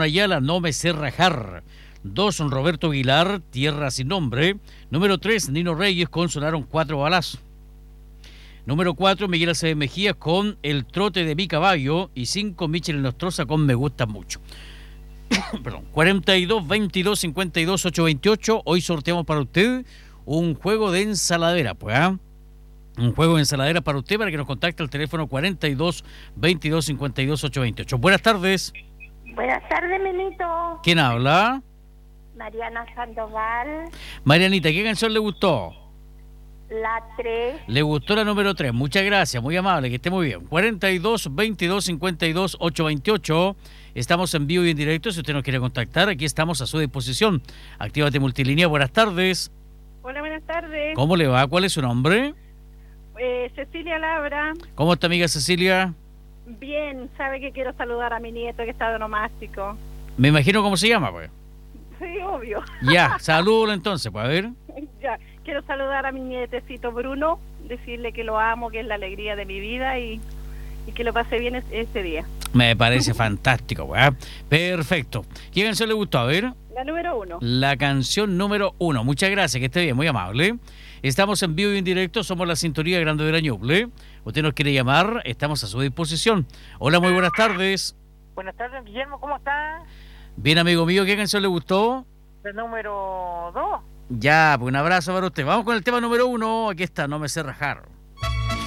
Ayala, No me sé rajar. 2, Roberto Aguilar, Tierra sin nombre. Número 3, Nino Reyes con Sonaron 4 balazos. Número 4, Miguel Acevedo Mejías con El trote de mi caballo. Y 5, Michel Nostroza con Me gusta mucho. Perdón, 42 22 52 828. Hoy sorteamos para usted un juego de ensaladera, pues, ¿ah? Un juego de ensaladera para usted, para que nos contacte al teléfono 42 22 52 828. Buenas tardes. Buenas tardes, Menito. ¿Quién habla? Mariana Sandoval, Marianita, ¿qué canción le gustó? la 3. Le gustó la número 3. Muchas gracias, muy amable, que esté muy bien. 42 22 52 828. Estamos en vivo y en directo. Si usted nos quiere contactar, aquí estamos a su disposición. Actívate Multilínea. Buenas tardes. Hola, buenas tardes. ¿Cómo le va? ¿Cuál es su nombre? Cecilia Labra. ¿Cómo está, amiga Cecilia? Bien, sabe que quiero saludar a mi nieto que está de onomástico. Me imagino cómo se llama, pues. Sí, obvio. Ya, salúdalo entonces, pues, a ver. Ya, quiero saludar a mi nietecito Bruno, decirle que lo amo, que es la alegría de mi vida y que lo pase bien este día. Me parece fantástico, pues. Perfecto. ¿Qué canción le gustó? A ver. La número 1. La canción número 1. Muchas gracias, que esté bien, muy amable. Estamos en vivo y en directo, somos la Sintonía Grande de la Ñuble. Usted nos quiere llamar, estamos a su disposición. Hola, muy buenas tardes. Buenas tardes, Guillermo, ¿cómo está? Bien, amigo mío, ¿qué canción le gustó? El número 2. Ya, pues un abrazo para usted. Vamos con el tema número 1. Aquí está, No me sé rajar.